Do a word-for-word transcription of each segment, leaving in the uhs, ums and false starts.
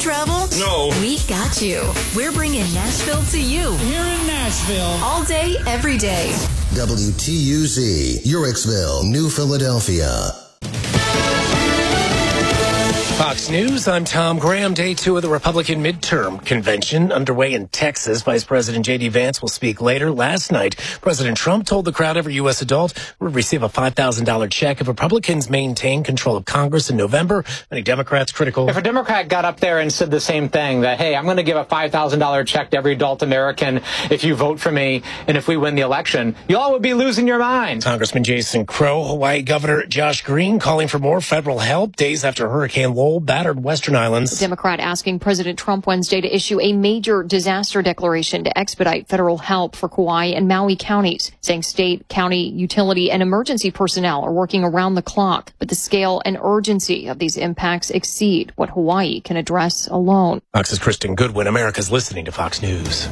travel? No. We got you. We're bringing Nashville to you. Here in Nashville. All day, every day. W T U Z, Uhrichsville, New Philadelphia. Fox News, I'm Tom Graham. Day two of the Republican midterm convention underway in Texas. Vice President J D Vance will speak later. Last night, President Trump told the crowd every U S adult would receive a five thousand dollars check if Republicans maintain control of Congress in November. Many Democrats critical. If a Democrat got up there and said the same thing, that, hey, I'm going to give a five thousand dollars check to every adult American if you vote for me and if we win the election, you all would be losing your minds. Congressman Jason Crow, Hawaii Governor Josh Green calling for more federal help days after Hurricane Lowell battered Western Islands. A Democrat asking President Trump Wednesday to issue a major disaster declaration to expedite federal help for Kauai and Maui counties, saying state, county, utility, and emergency personnel are working around the clock. But the scale and urgency of these impacts exceed what Hawaii can address alone. Fox's Kristen Goodwin. America's listening to Fox News.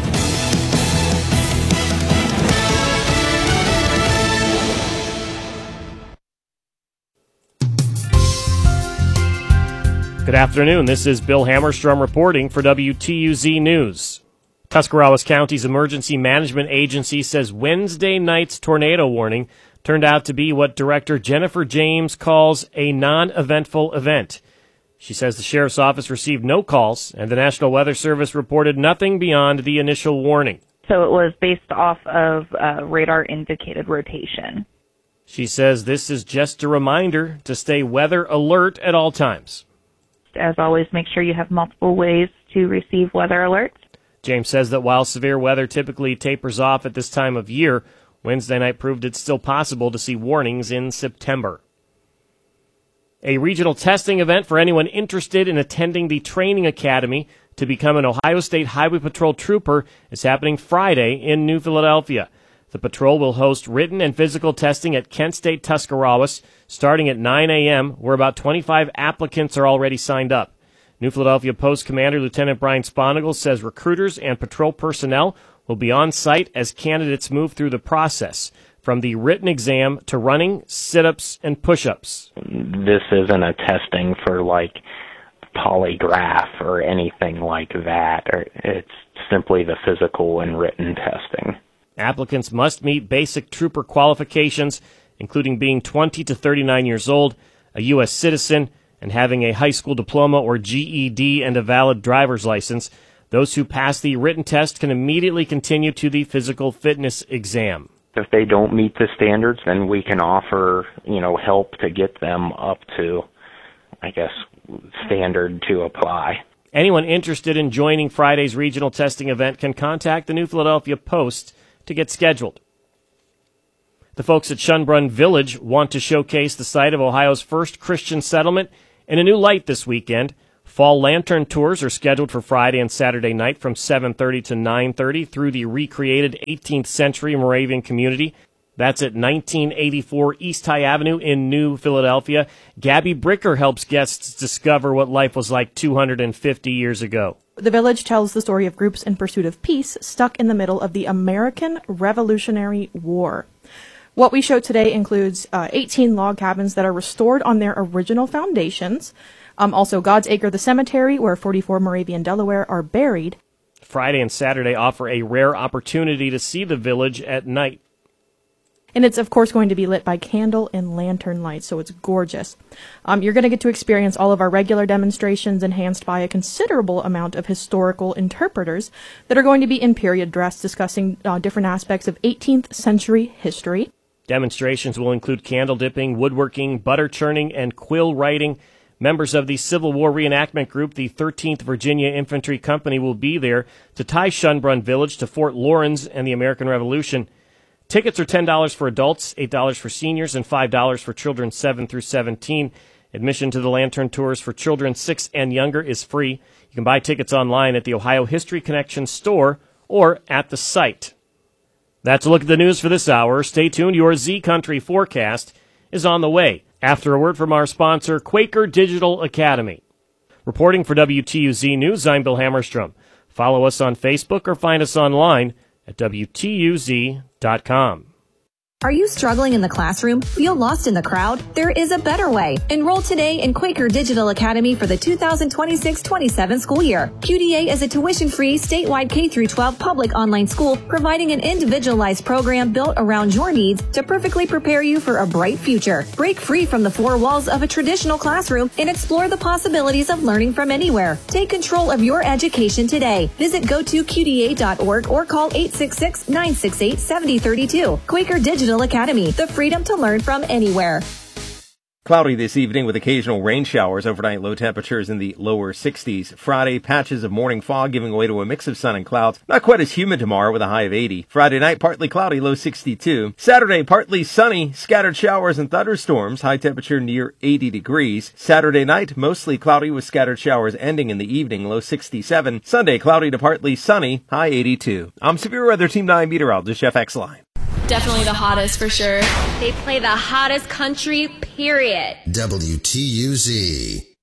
Good afternoon. This is Bill Hammerstrom reporting for W T U Z News. Tuscarawas County's Emergency Management Agency says Wednesday night's tornado warning turned out to be what Director Jennifer James calls a non-eventful event. She says the Sheriff's Office received no calls, and the National Weather Service reported nothing beyond the initial warning. So it was based off of uh, radar-indicated rotation. She says this is just a reminder to stay weather alert at all times. As always, make sure you have multiple ways to receive weather alerts. James says that while severe weather typically tapers off at this time of year, Wednesday night proved it's still possible to see warnings in September. A regional testing event for anyone interested in attending the training academy to become an Ohio State Highway Patrol trooper is happening Friday in New Philadelphia. The patrol will host written and physical testing at Kent State Tuscarawas starting at nine a.m., where about twenty-five applicants are already signed up. New Philadelphia Post Commander Lieutenant Brian Sponigal says recruiters and patrol personnel will be on site as candidates move through the process, from the written exam to running, sit-ups, and push-ups. This isn't a testing for, like, polygraph or anything like that. It's simply the physical and written testing. Applicants must meet basic trooper qualifications, including being twenty to thirty-nine years old, a U S citizen, and having a high school diploma or G E D and a valid driver's license. Those who pass the written test can immediately continue to the physical fitness exam. If they don't meet the standards, then we can offer, you know, help to get them up to, I guess, standard to apply. Anyone interested in joining Friday's regional testing event can contact the New Philadelphia Post to get scheduled. The folks at Schönbrunn Village want to showcase the site of Ohio's first Christian settlement in a new light this weekend. Fall lantern tours are scheduled for Friday and Saturday night from seven thirty to nine thirty through the recreated eighteenth century Moravian community. That's at nineteen eighty-four East High Avenue in New Philadelphia. Gabby Bricker helps guests discover what life was like two hundred fifty years ago. The village tells the story of groups in pursuit of peace stuck in the middle of the American Revolutionary War. What we show today includes uh, eighteen log cabins that are restored on their original foundations. Um, also, God's Acre, the cemetery, where forty-four Moravian Delaware are buried. Friday and Saturday offer a rare opportunity to see the village at night. And it's, of course, going to be lit by candle and lantern lights, so it's gorgeous. Um, you're going to get to experience all of our regular demonstrations enhanced by a considerable amount of historical interpreters that are going to be in period dress discussing uh, different aspects of eighteenth century history. Demonstrations will include candle dipping, woodworking, butter churning, and quill writing. Members of the Civil War reenactment group, the thirteenth Virginia Infantry Company, will be there to tie Schönbrunn Village to Fort Laurens and the American Revolution. Tickets are ten dollars for adults, eight dollars for seniors, and five dollars for children seven through seventeen. Admission to the Lantern Tours for children six and younger is free. You can buy tickets online at the Ohio History Connection store or at the site. That's a look at the news for this hour. Stay tuned. Your Z Country forecast is on the way after a word from our sponsor, Quaker Digital Academy. Reporting for W T U Z News, I'm Bill Hammerstrom. Follow us on Facebook or find us online at W T U Z dot com. Are you struggling in the classroom? Feel lost in the crowd? There is a better way. Enroll today in Quaker Digital Academy for the two thousand twenty-six twenty-seven school year. Q D A is a tuition-free statewide K through twelve public online school providing an individualized program built around your needs to perfectly prepare you for a bright future. Break free from the four walls of a traditional classroom and explore the possibilities of learning from anywhere. Take control of your education today. Visit go to Q D A dot org or call eight six six, nine six eight, seven zero three two. Quaker Digital Academy, the freedom to learn from anywhere. Cloudy this evening with occasional rain showers. Overnight low temperatures in the lower sixties. Friday, patches of morning fog giving way to a mix of sun and clouds. Not quite as humid tomorrow with a high of eighty. Friday night, partly cloudy, low sixty-two. Saturday, partly sunny, scattered showers and thunderstorms. High temperature near eighty degrees. Saturday night, mostly cloudy with scattered showers ending in the evening, low sixty-seven. Sunday, cloudy to partly sunny, high eighty-two. I'm Severe Weather Team nine meteorologist Jeff Exline. Definitely the hottest for sure. They play the hottest country, period. W T U Z.